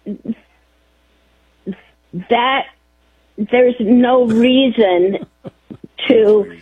that there's no reason to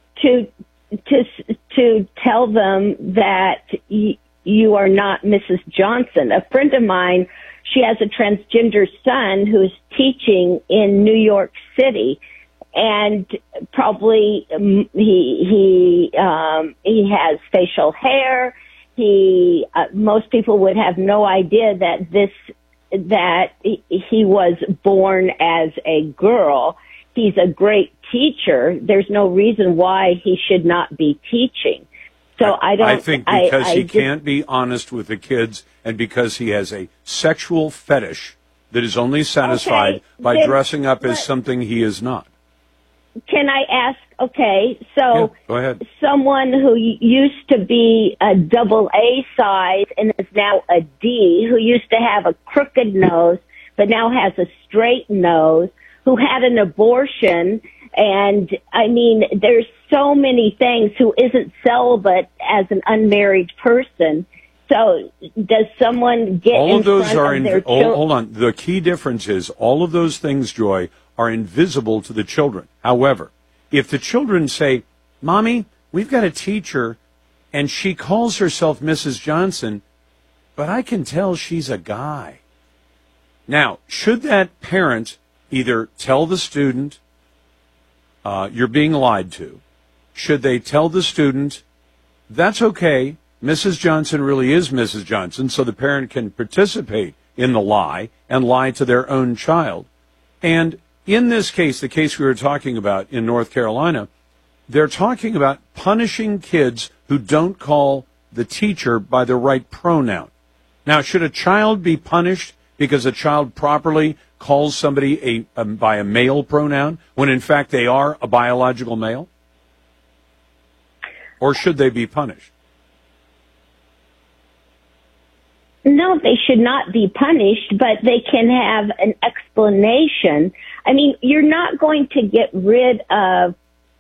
tell them that you are not Mrs. Johnson. A friend of mine, she has a transgender son who's teaching in New York City, and probably he has facial hair. Most people would have no idea that he was born as a girl. He's a great teacher. There's no reason why he should not be teaching. So I think because he can't be honest with the kids, and because he has a sexual fetish that is only satisfied by dressing up as something he is not. Can I ask? Okay, so go ahead. Someone who used to be a AA size and is now a D, who used to have a crooked nose but now has a straight nose, who had an abortion, and I mean, there's so many things, who isn't celibate as an unmarried person. So does someone get all of those are in their children? Hold on. The key difference is all of those things, Joy, are invisible to the children. However, if the children say, Mommy, we've got a teacher and she calls herself Mrs. Johnson, but I can tell she's a guy. Now, should that parent either tell the student, you're being lied to? Should they tell the student, that's okay, Mrs. Johnson really is Mrs. Johnson, so the parent can participate in the lie and lie to their own child? And in this case, the case we were talking about in North Carolina, they're talking about punishing kids who don't call the teacher by the right pronoun. Now, should a child be punished because a child properly calls somebody by a male pronoun when in fact they are a biological male? Or should they be punished? No, they should not be punished, but they can have an explanation. I mean, you're not going to get rid of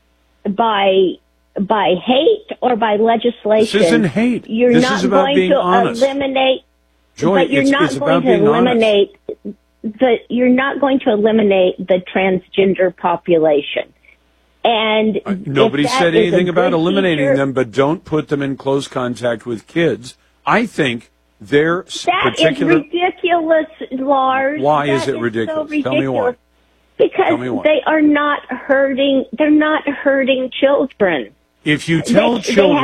by hate or by legislation. This isn't hate. This is about being honest. Joy, but you're not going to eliminate you're not going to eliminate the transgender population. And nobody said anything about eliminating them, but don't put them in close contact with kids. I think they're particular. That is ridiculous, Lars. Why is it ridiculous? So ridiculous? Tell me why. Because they are not hurting. They're not hurting children. If you tell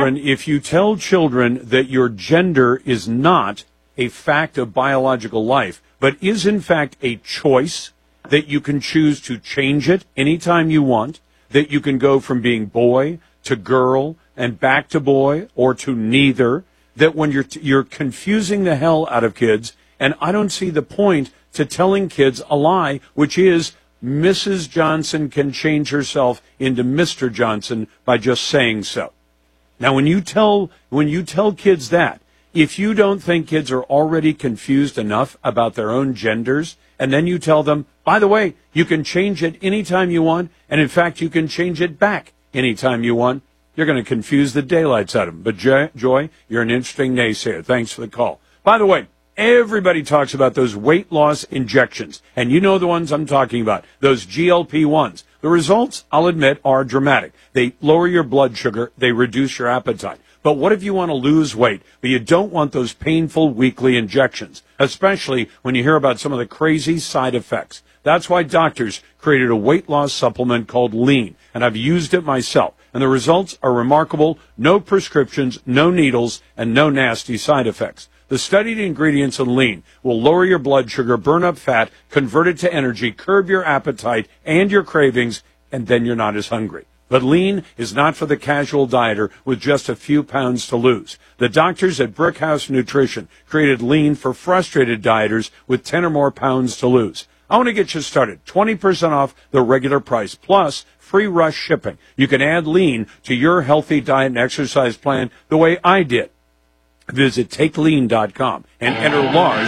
children that your gender is not a fact of biological life, but is in fact a choice, that you can choose to change it anytime you want, that you can go from being boy to girl and back to boy or to neither, that when you're confusing the hell out of kids, and I don't see the point to telling kids a lie, which is Mrs. Johnson can change herself into Mr. Johnson by just saying so. Now, when you tell kids that, if you don't think kids are already confused enough about their own genders, and then you tell them, by the way, you can change it anytime you want, and in fact, you can change it back anytime you want, you're going to confuse the daylights out of them. But Joy, you're an interesting naysayer. Thanks for the call. By the way, everybody talks about those weight loss injections, and you know the ones I'm talking about, those GLP-1s. The results, I'll admit, are dramatic. They lower your blood sugar. They reduce your appetite. But what if you want to lose weight, but you don't want those painful weekly injections, especially when you hear about some of the crazy side effects? That's why doctors created a weight loss supplement called Lean, and I've used it myself. And the results are remarkable. No prescriptions, no needles, and no nasty side effects. The studied ingredients in Lean will lower your blood sugar, burn up fat, convert it to energy, curb your appetite and your cravings, and then you're not as hungry. But Lean is not for the casual dieter with just a few pounds to lose. The doctors at Brickhouse Nutrition created Lean for frustrated dieters with 10 or more pounds to lose. I want to get you started. 20% off the regular price, plus free rush shipping. You can add Lean to your healthy diet and exercise plan the way I did. Visit TakeLean.com and enter Lars,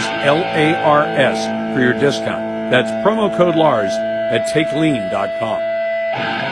L-A-R-S, for your discount. That's promo code Lars at TakeLean.com.